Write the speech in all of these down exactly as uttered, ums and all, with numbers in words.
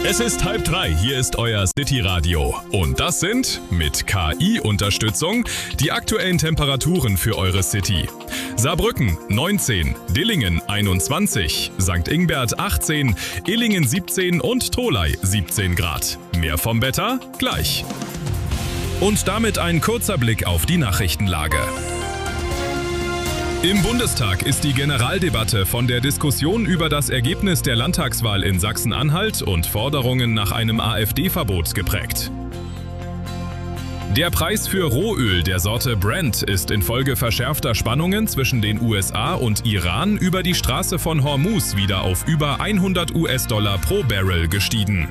Es ist halb drei, hier ist euer City Radio. Und das sind, mit K I-Unterstützung, die aktuellen Temperaturen für eure City. Saarbrücken neunzehn, Dillingen einundzwanzig, Sankt Ingbert achtzehn, Illingen siebzehn und Tholey siebzehn Grad. Mehr vom Wetter gleich. Und damit ein kurzer Blick auf die Nachrichtenlage. Im Bundestag ist die Generaldebatte von der Diskussion über das Ergebnis der Landtagswahl in Sachsen-Anhalt und Forderungen nach einem AfD-Verbot geprägt. Der Preis für Rohöl der Sorte Brent ist infolge verschärfter Spannungen zwischen den U S A und Iran über die Straße von Hormuz wieder auf über hundert US-Dollar pro Barrel gestiegen.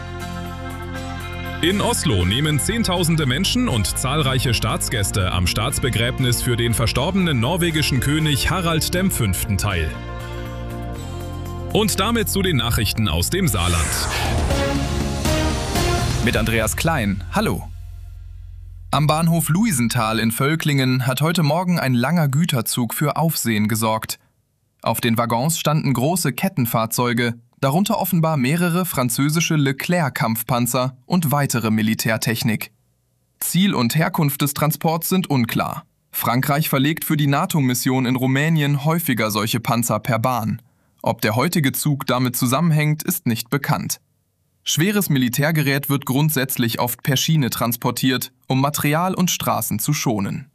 In Oslo nehmen Zehntausende Menschen und zahlreiche Staatsgäste am Staatsbegräbnis für den verstorbenen norwegischen König Harald der Fünfte teil. Und damit zu den Nachrichten aus dem Saarland. Mit Andreas Klein. Hallo. Am Bahnhof Luisenthal in Völklingen hat heute Morgen ein langer Güterzug für Aufsehen gesorgt. Auf den Waggons standen große Kettenfahrzeuge, darunter offenbar mehrere französische Leclerc-Kampfpanzer und weitere Militärtechnik. Ziel und Herkunft des Transports sind unklar. Frankreich verlegt für die NATO-Mission in Rumänien häufiger solche Panzer per Bahn. Ob der heutige Zug damit zusammenhängt, ist nicht bekannt. Schweres Militärgerät wird grundsätzlich oft per Schiene transportiert, um Material und Straßen zu schonen.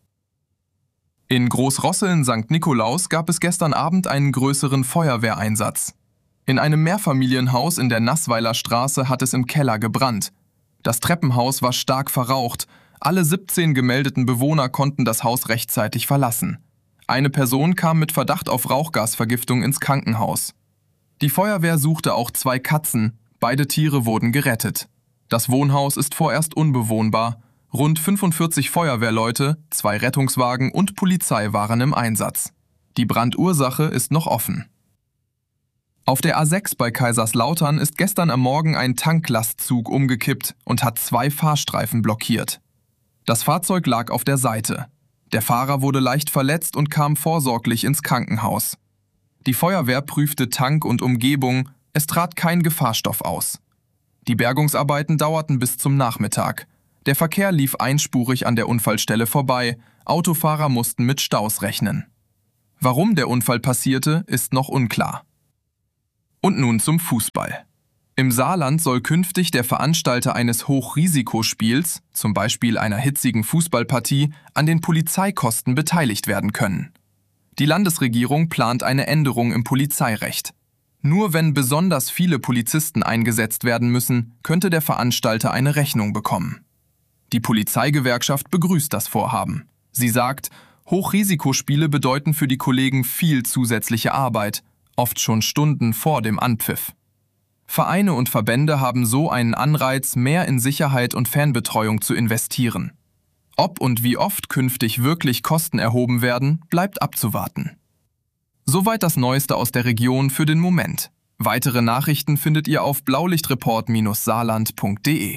In Großrosseln Sankt Nikolaus gab es gestern Abend einen größeren Feuerwehreinsatz. In einem Mehrfamilienhaus in der Nassweiler Straße hat es im Keller gebrannt. Das Treppenhaus war stark verraucht. Alle siebzehn gemeldeten Bewohner konnten das Haus rechtzeitig verlassen. Eine Person kam mit Verdacht auf Rauchgasvergiftung ins Krankenhaus. Die Feuerwehr suchte auch zwei Katzen. Beide Tiere wurden gerettet. Das Wohnhaus ist vorerst unbewohnbar. Rund fünfundvierzig Feuerwehrleute, zwei Rettungswagen und Polizei waren im Einsatz. Die Brandursache ist noch offen. Auf der A sechs bei Kaiserslautern ist gestern am Morgen ein Tanklastzug umgekippt und hat zwei Fahrstreifen blockiert. Das Fahrzeug lag auf der Seite. Der Fahrer wurde leicht verletzt und kam vorsorglich ins Krankenhaus. Die Feuerwehr prüfte Tank und Umgebung, es trat kein Gefahrstoff aus. Die Bergungsarbeiten dauerten bis zum Nachmittag. Der Verkehr lief einspurig an der Unfallstelle vorbei, Autofahrer mussten mit Staus rechnen. Warum der Unfall passierte, ist noch unklar. Und nun zum Fußball. Im Saarland soll künftig der Veranstalter eines Hochrisikospiels, zum Beispiel einer hitzigen Fußballpartie, an den Polizeikosten beteiligt werden können. Die Landesregierung plant eine Änderung im Polizeirecht. Nur wenn besonders viele Polizisten eingesetzt werden müssen, könnte der Veranstalter eine Rechnung bekommen. Die Polizeigewerkschaft begrüßt das Vorhaben. Sie sagt, Hochrisikospiele bedeuten für die Kollegen viel zusätzliche Arbeit, oft schon Stunden vor dem Anpfiff. Vereine und Verbände haben so einen Anreiz, mehr in Sicherheit und Fanbetreuung zu investieren. Ob und wie oft künftig wirklich Kosten erhoben werden, bleibt abzuwarten. Soweit das Neueste aus der Region für den Moment. Weitere Nachrichten findet ihr auf blaulichtreport Bindestrich saarland Punkt de.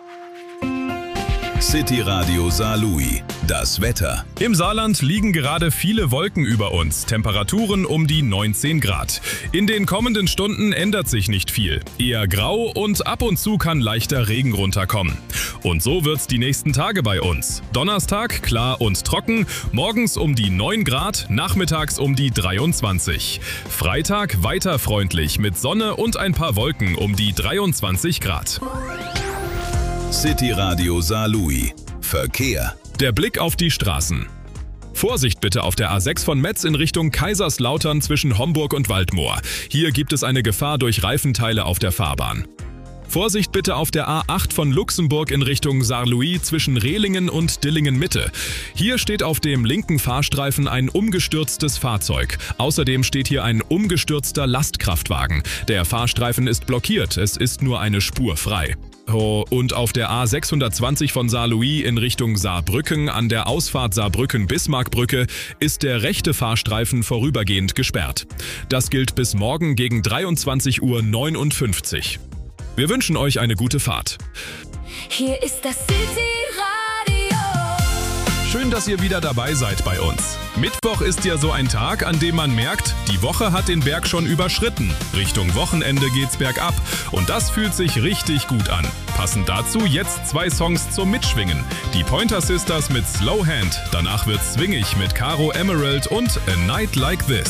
City Radio Saarlouis. Das Wetter. Im Saarland liegen gerade viele Wolken über uns, Temperaturen um die neunzehn Grad. In den kommenden Stunden ändert sich nicht viel. Eher grau und ab und zu kann leichter Regen runterkommen. Und so wird's die nächsten Tage bei uns. Donnerstag klar und trocken, morgens um die neun Grad, nachmittags um die dreiundzwanzig. Freitag weiter freundlich mit Sonne und ein paar Wolken um die dreiundzwanzig Grad. City Radio Saarlouis. Verkehr. Der Blick auf die Straßen. Vorsicht bitte auf der A sechs von Metz in Richtung Kaiserslautern zwischen Homburg und Waldmoor. Hier gibt es eine Gefahr durch Reifenteile auf der Fahrbahn. Vorsicht bitte auf der A acht von Luxemburg in Richtung Saarlouis zwischen Rehlingen und Dillingen-Mitte. Hier steht auf dem linken Fahrstreifen ein umgestürztes Fahrzeug. Außerdem steht hier ein umgestürzter Lastkraftwagen. Der Fahrstreifen ist blockiert, es ist nur eine Spur frei. Und auf der A sechshundertzwanzig von Saarlouis in Richtung Saarbrücken an der Ausfahrt Saarbrücken-Bismarckbrücke ist der rechte Fahrstreifen vorübergehend gesperrt. Das gilt bis morgen gegen dreiundzwanzig Uhr neunundfünfzig. Wir wünschen euch eine gute Fahrt. Hier ist das City Radio. schön, dass ihr wieder dabei seid bei uns. Mittwoch ist ja so ein Tag, an dem man merkt, die Woche hat den Berg schon überschritten. Richtung Wochenende geht's bergab und das fühlt sich richtig gut an. Passend dazu jetzt zwei Songs zum Mitschwingen. Die Pointer Sisters mit Slow Hand, danach wird's swingig mit Caro Emerald und A Night Like This.